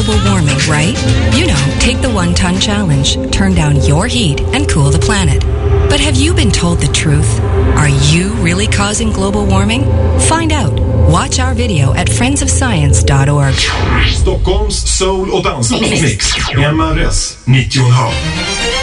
global warming, right? You know, take the 1 ton challenge. Turn down your heat and cool the planet. But have you been told the truth? Are you really causing global warming? Find out. Watch our video at friendsofscience.org. Stockholms soul- och dansmix. MRS 90,5.